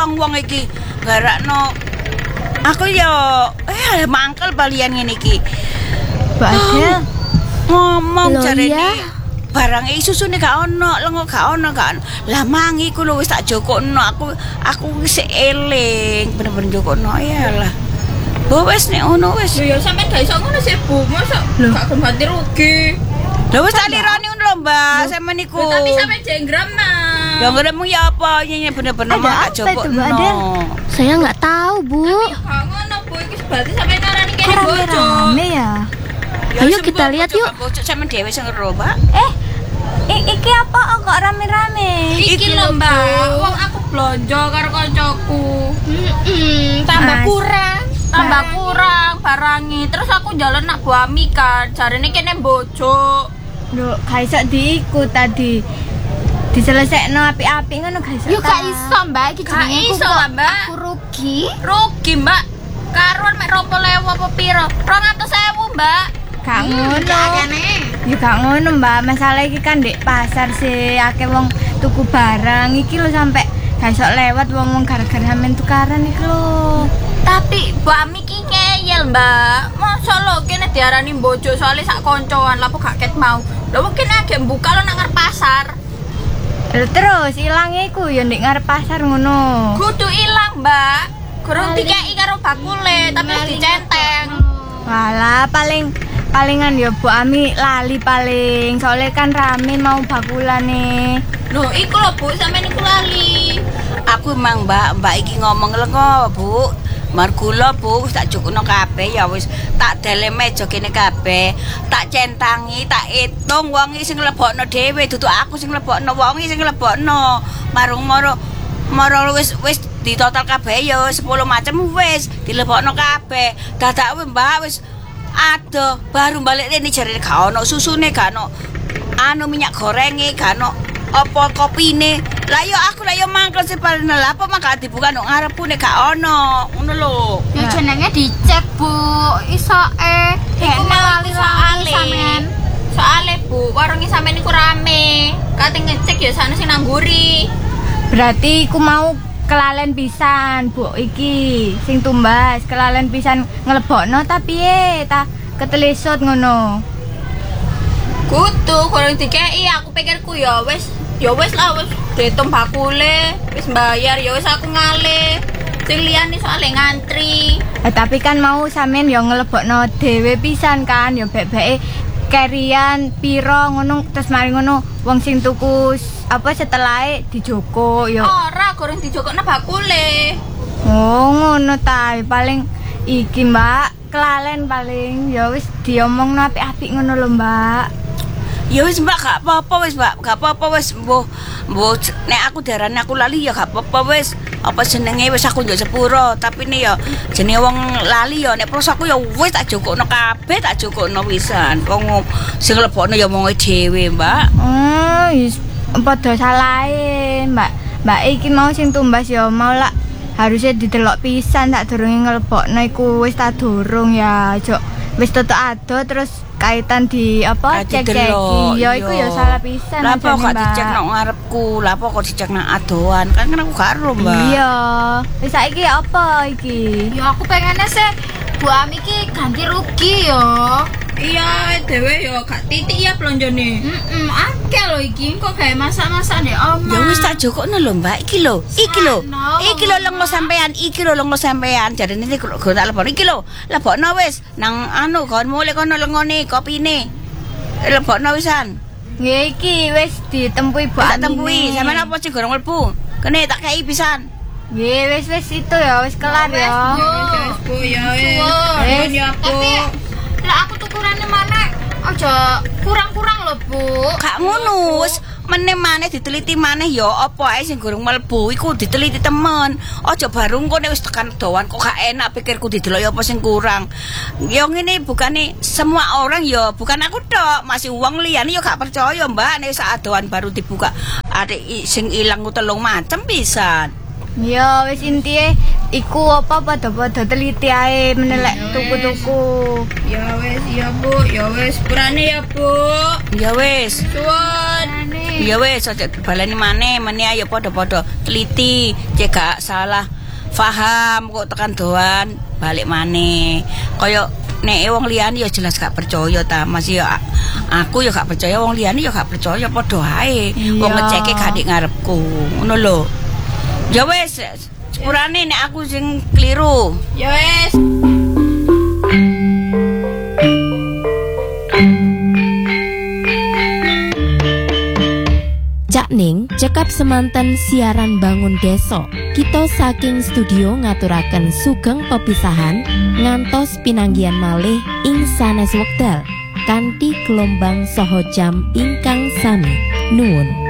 wong-wong iki garakno aku yo mangkel balian ngene iki. Mbak Adel ngomong Loh, jarene iya. barang susune gak ono, lengo gak ono kan. Lah mangi ku lho wis tak jokokno aku wis eling bener-bener jokokno iyalah. Oh wis nek ono wis. Lho ya sampean gak iso ngono sih, Bu. Mosok gak ganti rugi. Lah wis tak lironi ngono lho, Mbak. Sampe niku. Tapi sampean jenggram mah. Ya ngeremu ya apa nyenye bener-bener Ada mak apa itu, Mbak jokokno. Adel? Saya nggak tahu, Bu. Gak ngono, Bu. Iki berarti sampean ngarani kene bojo. Rame-rame ya. Ya, Ayo sembuh, kita lihat yuk. Bocok sampe dhewe sing ngero, Mbak. Iki apa kok rame-rame? Iki lho, Mbak. Wong aku blonjo karo kancaku. Tambah Mas. kurang. Tambah kurang barangi. Terus aku jalan nak buami kan. Jarene kene bojo. Loh, gak iso diikut tadi. Diselesekno api-api ngono gak iso. Yo gak iso, Mbak, iki Gak jenenge iso kok lah, Mbak. aku rugi. Rugi, Mbak. Karuan mek 20.000 apa piro? 200.000, Mbak. Gak ngono. Akene. Ya gak ngono, Mbak. Masalah iki kan ndek pasar sih akeh wong tuku barang. Iki lho sampe gak iso lewat wong-wong gara-gara sampean tukaran iki lho. Tapi buami ki ngeyel, Mbak. Masa lo kene diarani bojo soalnya sak koncoan lha kok gak ket mau. Lha kene agek buka lo nang ngarep pasar. Lho terus ilange iku ya ndek ngarep pasar ngono. Kudu ilang, Mbak. Gorong dikeki karo bakule, tapi wis dicenteng. Walah palingan ya Bu Ami lali paling. Soalnya kan rame mau bakulane. Loh, iku lho, Bu, sampeyan iku lali. Aku emang Mbak iki ngomong lengo, Bu. Margula Bu, wis tak jukno kabeh ya wis tak dele meja kene kabeh. Tak centangi, tak itung wong iki sing mlebokno dhewe, dudu aku sing mlebokno, wong iki sing mlebokno. Marung moro wis di total kabeh ya 10 macam wis dilebokno kabeh. Dadak Mbak wis adoh baru balik rene jarene gak ono susune, gak ono anu minyak gorenge, gak ono apa kopine. Lah yo aku lah yo mangkel sih paling lah apa mah gak dibuka ndok ngarepku nek gak ono. Ngono lho. Ya jenenge dicek, Bu. Isoke. Iku malah soale. sampean. Soale, Bu, warunge sampeyan iku rame. Kate ngecek ya sana sing nangguri. Berarti ku mau kelalen pisan, Bu iki sing tumbas, kelalen pisan nglebokno tapi ta ketelesut ngono. Kudu gorong dikeki aku pikirku ya wis lah wis diitung bakule, wis bayar ya wis aku ngalih. Sing liyane soalnya ngantri. Tapi kan mau sampean ya nglebokno dhewe pisan kan ya bek-beke kerian piro ngono terus mari ngono wong sing tuku apa setelahe dijoko ya. Ora gorong dijokokno bakule. Oh ngono ta paling iki Mbak kelalen paling ya wis diomongno apik-apik ngono lho Mbak. Ya wis Mbak gak apa-apa wis Mbak, gak apa-apa wis mbuh nek aku darane aku lali ya gak apa-apa wis. Apa jenenge wis aku njuk sepuro, tapi ne ya jenenge wong lali ya nek pros aku ya wis tak jokokno kabeh, tak jokokno pisan. Wong sing lebokno ya wong dhewe, Mbak. Oh, wis padha salahe, Mbak. Mbak iki mau sing tumbas ya mau lah harusnya didelok pisan tak durunge nglebokno iku wis tak durung ya, Jok. Wis toto ado terus kaitan di apa cek-cek ya iku ya salah pisan. Lah kok gak dicek nang ngarepku, lah kok dicek nang adoan kan aku gak ero, Mbak. Iya. Wis saiki apa iki? Yo aku pengennya sih Bu Ami ki ganti rugi yo. Iya, dhewe yo gak titik ya blonjone. Akeh lho iki kok gawe masak-masak ndek omah. Ya wis tak jokokno lho, Mbak. Iki lho. Iki lho lengo sampean, iki lho lengo sampean. Jarene iki go tak lebokno iki lho. Lebokno wis nang anu kon mulih kono lengone kopine. Lebokno wisan. Nggih iki wis ditempui Bu Tak Ami. tempui, sampean apa sih gorong mlebu? Kene tak kei pisan. Nggih wis itu ya wis kelar ya. Wis Bu ya wis. Wis. Ya Bu. Tapi lah aku tukurane mana aja kurang-kurang lho, Bu. Gak ngono, wis meneh-maneh diteliti maneh ya apa ae sing gorong mlebu iku diteliti temen. Aja barung kok nek wis tekan doan kok gak enak pikirku didelok ya apa sing kurang. Ya ngene bukane semua orang ya bukan aku tok, masih wong liyane ya gak percaya, Mbak, nek sak adoan baru dibuka adik sing ilang ku 3 macem pisan. Ya wis intihe iku apa padha-padha teliti ae menelek tuku-tuku. Ya wis, iya Bu, ya wis. Purane ya Bu. Ya wis. Suwun. Ya wis aja baleni maneh ayo padha-padha teliti cek gak salah paham kok tekan doan balik maneh kaya nek wong liyane ya jelas gak percaya ta Mas ya aku ya gak percaya wong liyane ya gak percaya padha ae wong ngeceke gak nek ngarepku ngono lho ya wis sepurane nek aku sing keliru Ya wis. Cak Ning cekap semanten siaran bangun desa. Kita saking studio ngaturaken sugeng pepisahan ngantos pinanggihan malih ing sanes wekdal kanthi gelombang saha jam ingkang sami. Nuwun.